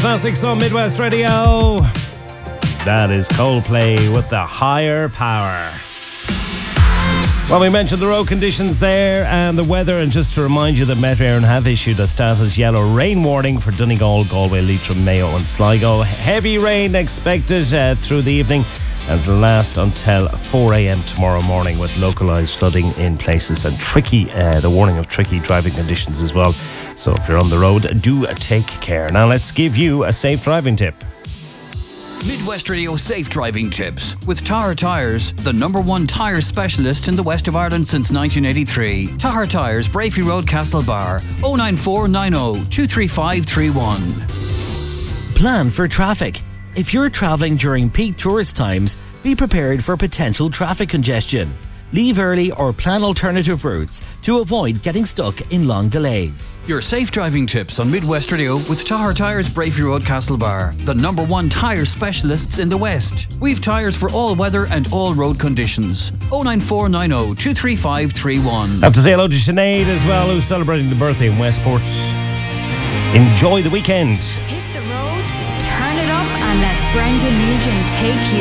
Classics on Midwest Radio. That is Coldplay with the Higher Power. Well, we mentioned the road conditions there and the weather, and just to remind you that Met Éireann have issued a status yellow rain warning for Donegal, Galway, Leitrim, Mayo and Sligo. Heavy rain expected through the evening and will last until 4 a.m. tomorrow morning, with localised flooding in places and the warning of tricky driving conditions as well. So if you're on the road, do take care. Now let's give you a safe driving tip. Midwest Radio Safe Driving Tips with Tahar Tyres, the #1 tyre specialist in the west of Ireland since 1983. Tahar Tyres, Brafey Road, Castlebar, 09490 23531. Plan for traffic. If you're travelling during peak tourist times, be prepared for potential traffic congestion. Leave early or plan alternative routes to avoid getting stuck in long delays. Your safe driving tips on Midwest Radio with Tahar Tyres, Brafey Road, Castlebar, the #1 tyre specialists in the West. We've tyres for all weather and all road conditions. 09490 23531. I have to say hello to Sinead as well, who's celebrating the birthday in Westport. Enjoy the weekend. Hit the road, turn it up, and let Brendan Nugent take you.